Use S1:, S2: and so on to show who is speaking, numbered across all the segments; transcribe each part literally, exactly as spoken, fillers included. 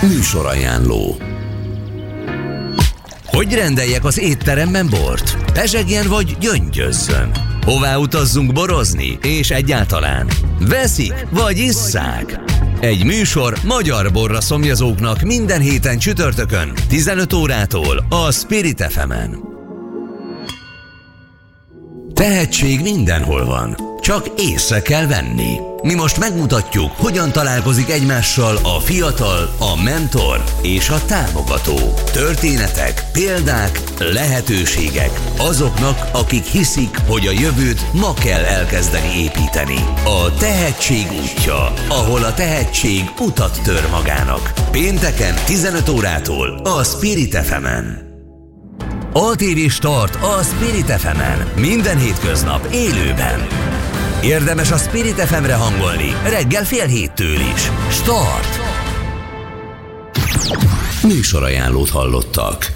S1: Műsorajánló. Hogy rendeljek az étteremben bort? Pezsegjen vagy gyöngyözzön? Hová utazzunk borozni? És egyáltalán veszik vagy isszák? Egy műsor magyar borra szomjazóknak minden héten csütörtökön tizenöt órától a Spirit ef emen. Tehetség mindenhol van, csak észre kell venni. Mi most megmutatjuk, hogyan találkozik egymással a fiatal, a mentor és a támogató. Történetek, példák, lehetőségek azoknak, akik hiszik, hogy a jövőt ma kell elkezdeni építeni. A tehetség útja, ahol a tehetség utat tör magának. Pénteken tizenöt órától a Spirit ef emen. á té vé Start a Spirit ef emen. Minden hétköznap élőben. Érdemes a Spirit ef emre hangolni, reggel fél héttől is. Start! Műsorajánlót hallottak.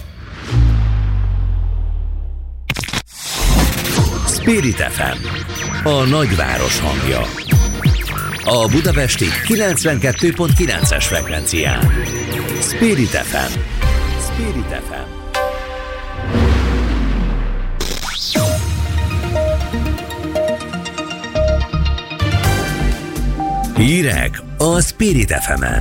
S1: Spirit ef em, a nagyváros hangja. A budapesti kilencvenkettő pont kilences frekvencián. Spirit ef em. Spirit ef em. Hírek a Spirit ef emen.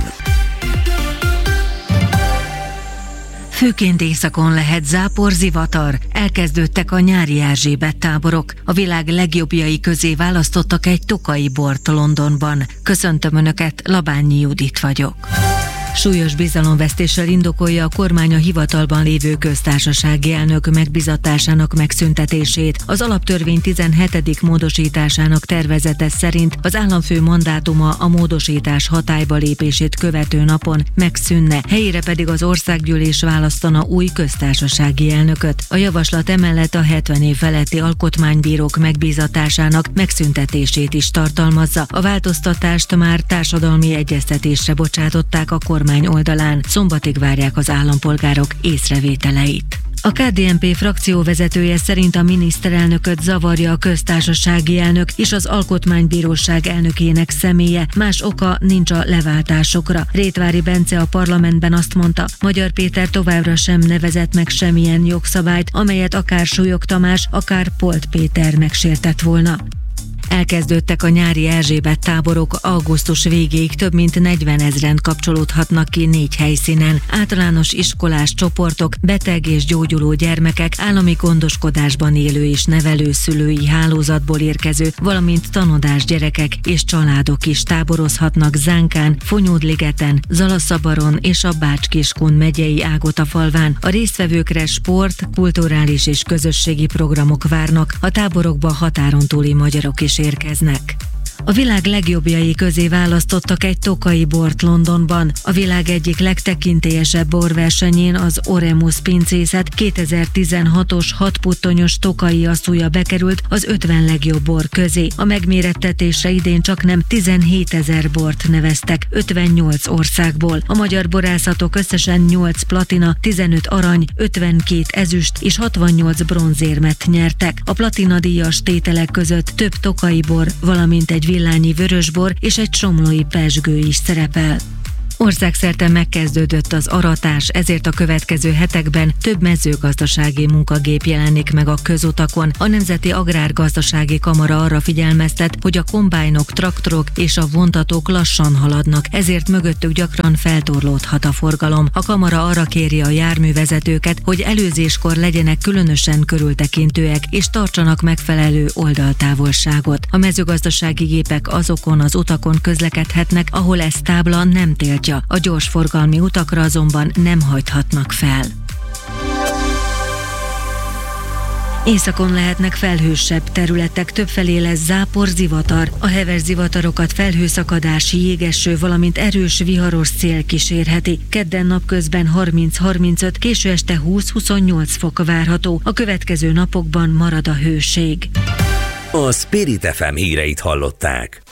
S2: Főként északon lehet zápor, zivatar. Elkezdődtek a nyári Erzsébet táborok. A világ legjobbjai közé választottak egy tokai bort Londonban. Köszöntöm Önöket, Labányi Judit vagyok. Súlyos bizalomvesztéssel indokolja a kormány a hivatalban lévő köztársasági elnök megbizatásának megszüntetését. Az alaptörvény tizenhetedik módosításának tervezete szerint az államfő mandátuma a módosítás hatályba lépését követő napon megszűnne, helyére pedig az országgyűlés választana új köztársasági elnököt. A javaslat emellett a hetven év feletti alkotmánybírók megbízatásának megszüntetését is tartalmazza. A változtatást már társadalmi egyeztetésre bocsátották a kormány oldalán. Szombatig várják az állampolgárok észrevételeit. A ká dé en pé frakcióvezetője szerint a miniszterelnököt zavarja a köztársasági elnök és az alkotmánybíróság elnökének személye, más oka nincs a leváltásokra. Rétvári Bence a parlamentben azt mondta, Magyar Péter továbbra sem nevezett meg semmilyen jogszabályt, amelyet akár Súlyog Tamás, akár Polt Péter megsértett volna. Elkezdődtek a nyári Erzsébet táborok, augusztus végéig több mint negyvenezren kapcsolódhatnak ki négy helyszínen. Általános iskolás csoportok, beteg és gyógyuló gyermekek, állami gondoskodásban élő és nevelőszülői hálózatból érkező, valamint tanodás gyerekek és családok is táborozhatnak Zánkán, Fonyódligeten, Zalaszabaron és a Bács-Kiskun megyei Ágotafalván. A résztvevőkre sport, kulturális és közösségi programok várnak, a táborokba határon túli magyarok is érkeznek. A világ legjobbjai közé választottak egy tokai bort Londonban. A világ egyik legtekintélyesebb borversenyén, az Oremus pincészet kétezer-tizenhatos hatputtonyos tokai asszúja bekerült az ötven legjobb bor közé. A megmérettetésre idén csaknem tizenhétezer bort neveztek ötvennyolc országból. A magyar borászatok összesen nyolc platina, tizenöt arany, ötvenkét ezüst és hatvannyolc bronzérmet nyertek. A platina díjas tételek között több tokai bor, valamint egy villányi vörösbor és egy somlói pezsgő is szerepel. Országszerte megkezdődött az aratás, ezért a következő hetekben több mezőgazdasági munkagép jelenik meg a közutakon. A Nemzeti Agrárgazdasági Kamara arra figyelmeztet, hogy a kombájnok, traktorok és a vontatók lassan haladnak, ezért mögöttük gyakran feltorlódhat a forgalom. A kamara arra kéri a járművezetőket, hogy előzéskor legyenek különösen körültekintőek és tartsanak megfelelő oldaltávolságot. A mezőgazdasági gépek azokon az utakon közlekedhetnek, ahol ez tábla nem tiltja. A gyorsforgalmi utakra azonban nem hajthatnak fel. Északon lehetnek felhősebb területek, többfelé lesz zápor, zivatar. A heves zivatarokat felhőszakadás, jégeső, valamint erős viharos szél kísérheti. Kedden napközben harminc-harmincöt, késő este húsz-huszonnyolc fok várható. A következő napokban marad a hőség.
S1: A Spirit ef em híreit hallották.